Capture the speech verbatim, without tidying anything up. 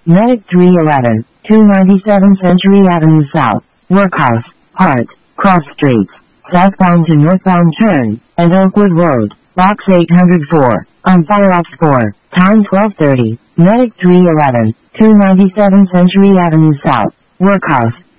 Medic three eleven, two ninety-seven Century Avenue South, Workhouse, Hart, Cross Streets, southbound to northbound turn, and Oakwood Road, Box eight hundred four, on fire ops four, time twelve thirty, Medic three eleven, two ninety-seven Century Avenue South, Workhouse,